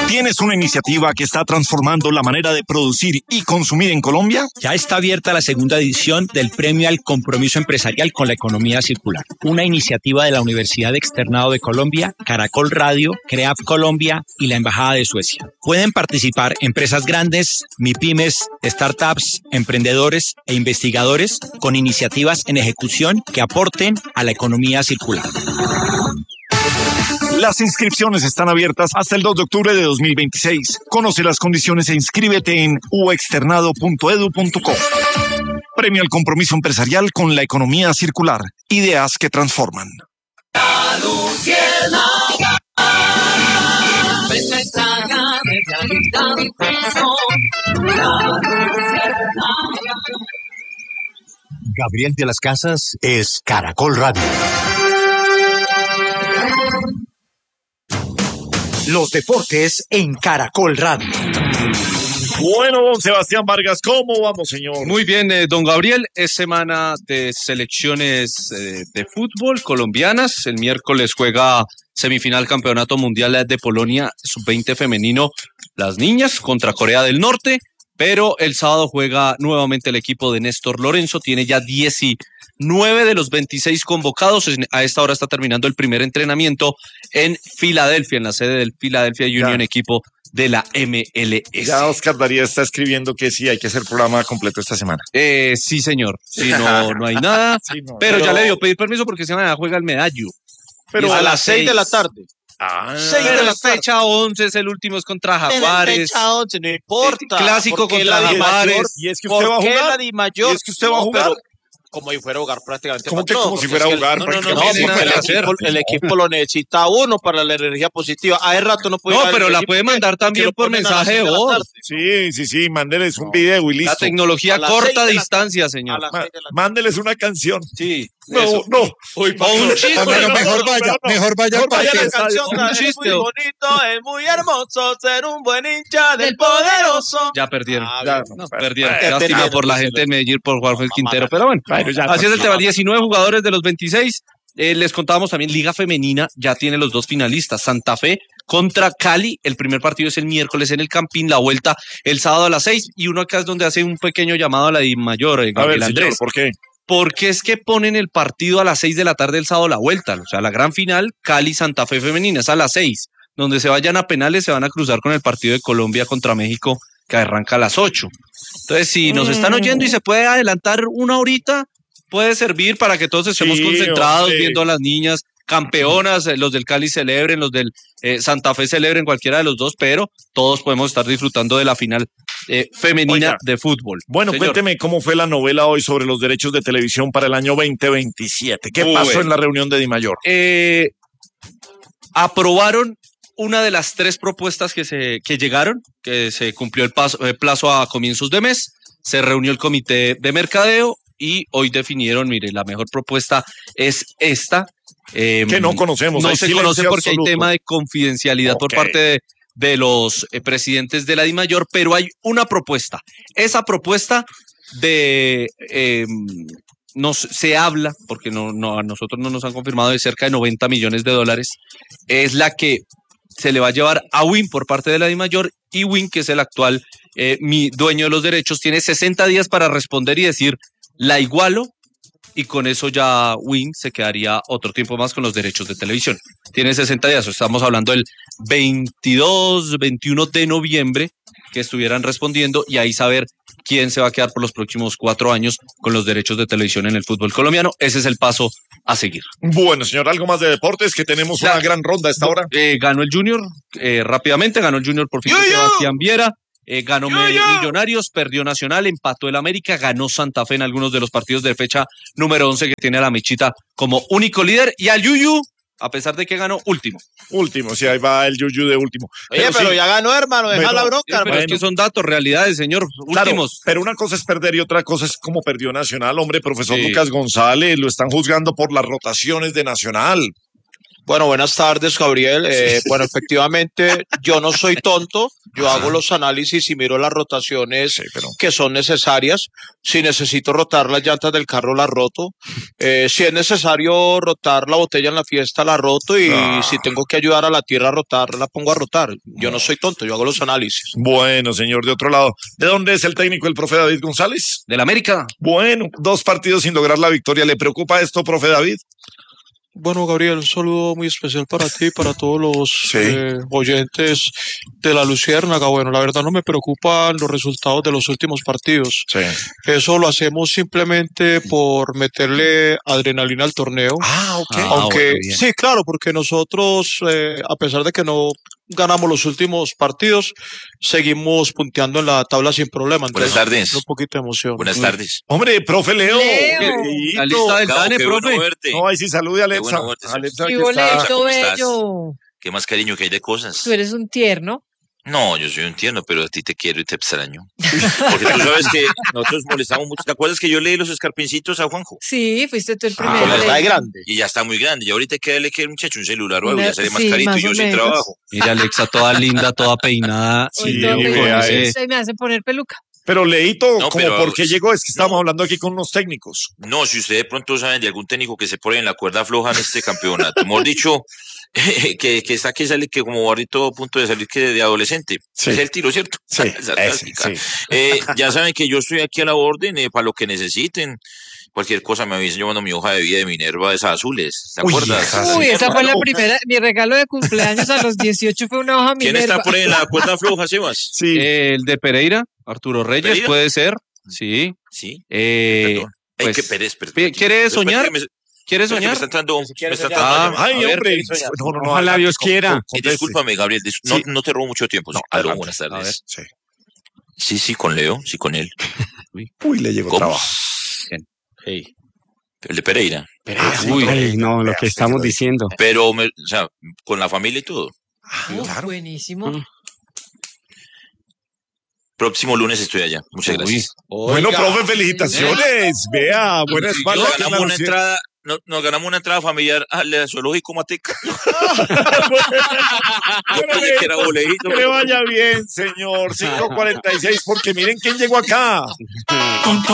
¿Tienes una iniciativa que está transformando la manera de producir y consumir en Colombia? Ya está abierta la segunda edición del Premio al Compromiso Empresarial con la Economía Circular, una iniciativa de la Universidad Externado de Colombia, Caracol Radio, CREAP Colombia y la Embajada de Suecia. Pueden participar empresas grandes, MIPYMES, startups, emprendedores e investigadores con iniciativas en ejecución que aporten a la economía circular. Las inscripciones están abiertas hasta el 2 de octubre de 2026. Conoce las condiciones e inscríbete en uexternado.edu.co. Premio al compromiso empresarial con la economía circular. Ideas que transforman. Gabriel de las Casas es Caracol Radio. Los deportes en Caracol Radio. Bueno, don Sebastián Vargas, ¿cómo vamos, señor? Muy bien, don Gabriel, es semana de selecciones de fútbol colombianas. El miércoles juega semifinal Campeonato Mundial de Polonia Sub-20 femenino, las niñas contra Corea del Norte, pero el sábado juega nuevamente el equipo de Néstor Lorenzo, tiene ya 19 de los 26 convocados. A esta hora está terminando el primer entrenamiento en Filadelfia, en la sede del Philadelphia Union, equipo de la MLS. Ya Oscar Daría está escribiendo que sí, hay que hacer programa completo esta semana. Sí, señor. Sí, no hay nada. Sí, pero ya le dio pedir permiso porque semana juega el Medallo. Pero a las 6 de la tarde. Pero la fecha 11 es el último, es contra Jaguares. Fecha 11, no importa. Clásico contra Jaguares. ¿Y es que usted va a jugar? La Di Mayor? ¿Y es que usted va a jugar? Como si fuera a jugar prácticamente. ¿Cómo que como si fuera a jugar? No, porque el equipo lo necesita uno para la energía positiva. Hace rato no puede. No, pero la puede mandar también por mensaje de voz. Sí, mándeles un video y listo. La tecnología corta distancia, señor. Mándeles una canción. Sí. No. O un chiste. Mejor vaya para la canción. Es muy bonito, es muy hermoso ser un buen hincha del poderoso. Ya perdieron. Perdieron. Lástima por la gente de Medellín, por Juan Quintero, pero bueno. Así es el tema, 19 jugadores de los 26. Les contábamos también, Liga Femenina ya tiene los dos finalistas, Santa Fe contra Cali. El primer partido es el miércoles en el Campín, la vuelta el sábado a las 6. Y uno acá es donde hace un pequeño llamado a la Di Mayor, Gabriel Andrés. Señor, ¿por qué? Porque es que ponen el partido a las 6 de la tarde el sábado la vuelta. O sea, la gran final, Cali-Santa Fe Femenina, es a las 6. Donde se vayan a penales se van a cruzar con el partido de Colombia contra México, que arranca a las 8. Entonces, si nos están oyendo y se puede adelantar una horita, puede servir para que todos estemos concentrados viendo a las niñas campeonas, los del Cali celebren, los del Santa Fe celebren, cualquiera de los dos, pero todos podemos estar disfrutando de la final femenina de fútbol. Bueno, señor, cuénteme cómo fue la novela hoy sobre los derechos de televisión para el año 2027. ¿Qué pasó en la reunión de Di Mayor? Aprobaron una de las 3 propuestas que llegaron, que se cumplió el plazo a comienzos de mes. Se reunió el comité de mercadeo y hoy definieron, mire, la mejor propuesta es esta. Que no conocemos. No se conoce porque hay tema de confidencialidad por parte de los presidentes de la Di Mayor, pero hay una propuesta. Esa propuesta se habla, porque a nosotros no nos han confirmado, de cerca de $90 millones. Es la que se le va a llevar a Win por parte de la Di Mayor, y Win, que es el actual dueño de los derechos, tiene 60 días para responder y decir, la igualo, y con eso ya Win se quedaría otro tiempo más con los derechos de televisión. Tiene 60 días, estamos hablando del 21 de noviembre, que estuvieran respondiendo, y ahí saber quién se va a quedar por los próximos 4 años con los derechos de televisión en el fútbol colombiano. Ese es el paso a seguir. Bueno, señor, algo más de deportes, que tenemos una gran ronda a esta hora. Ganó el Junior rápidamente, ganó el Junior por fin de Sebastián Viera. Ganó Millonarios, perdió Nacional, empató el América, ganó Santa Fe en algunos de los partidos de fecha número 11, que tiene a la Mechita como único líder, y al Yuyu, a pesar de que ganó, último. Sí, ahí va el Yuyu de último. Oye, pero ya ganó, hermano, deja la bronca. Pero es que son datos, realidades, señor, últimos. Pero una cosa es perder y otra cosa es como perdió Nacional. Hombre, profesor Lucas González, lo están juzgando por las rotaciones de Nacional. Bueno, buenas tardes, Gabriel. Bueno, efectivamente, yo no soy tonto. Yo hago los análisis y miro las rotaciones que son necesarias. Si necesito rotar las llantas del carro, las roto. Si es necesario rotar la botella en la fiesta, la roto. Y si tengo que ayudar a la tierra a rotar, la pongo a rotar. Yo no soy tonto, yo hago los análisis. Bueno, señor, de otro lado, ¿de dónde es el técnico, el profe David González? Del América. Bueno, 2 partidos sin lograr la victoria. ¿Le preocupa esto, profe David? Bueno, Gabriel, un saludo muy especial para ti y para todos los oyentes de la Luciérnaga. Bueno, la verdad no me preocupan los resultados de los últimos partidos. Sí. Eso lo hacemos simplemente por meterle adrenalina al torneo. Ok. Aunque, bueno, bien. sí, claro, porque nosotros, a pesar de que no ganamos los últimos partidos, seguimos punteando en la tabla sin problema. Buenas Entonces, tardes. un poquito de emoción. Buenas tardes. Hombre, profe Leo. La lista del Gabo, DANE, qué bueno profe. verte. No, ahí sí salude a Qué Alexa. bueno verte, Alexa Y que está... boleto ¿Cómo estás? bello. Qué más cariño que hay de cosas. Tú eres un tierno. No, yo soy un tierno, pero a ti te quiero y te extraño. Porque tú sabes que nosotros molestamos mucho. ¿Te acuerdas que yo leí los escarpincitos a Juanjo? Sí, fuiste tú el primero. Pero está de Leo. grande. Y ya está muy grande. Y ahorita hay que darle que el muchacho un celular o algo, Una- ya sale más sí, carito más y yo o sin menos. trabajo. Mira, Alexa, toda linda, toda peinada. Hoy Sí, todo vea peinado. eso. Se me hace poner peluca. Pero Leito, No, como pero- por qué llegó, es que estamos hablando aquí con unos técnicos. No, si ustedes de pronto saben de algún técnico que se pone en la cuerda floja en este campeonato, hemos dicho que está que sale que como barrito a punto de salir que de adolescente. Sí. Es el tiro, ¿cierto? Sí, Esa ese, táctica. sí. Ya saben que yo estoy aquí a la orden para lo que necesiten. Cualquier cosa me avisen, yo mando mi hoja de vida de Minerva de esas azules. ¿Te Uy, acuerdas? esas- Uy, esa fue la Hermano, primera. Mi regalo de cumpleaños a los 18 fue una hoja ¿quién Minerva. está por ahí en la cuerda floja, Sebas? Sí. El de Pereira, Arturo Reyes, ¿Pereira? puede ser. Sí. Sí, Pues, perdón. Ay, qué Pérez, perdón. ¿Quieres soñar? ¿Quieres Me soñar? está entrando, me está soñar. entrando Ay, a ver, hombre. ¿qué soñar? No, Ojalá adelante, Dios quiera. conteste. discúlpame, Gabriel, no, Sí. no te robo mucho tiempo. No, Aló, adelante. buenas A ver. tardes. Sí. Sí, con Leo, sí, con él. Uy, le llegó ¿Cómo? trabajo. Hey. El de Pereira. Uy, Ay, no, lo que estamos diciendo. Pero, o sea, con la familia y todo. Uf, Claro. buenísimo. Próximo lunes estoy allá. Muchas gracias. Bueno, profe, felicitaciones. Vea, buena espalda. Nos que la ganamos una Lucía- entrada, nos ganamos una entrada familiar al zoológico Mateca. Yo pensé que era boleíto. Que le vaya bien, señor. 5:46, porque miren quién llegó acá.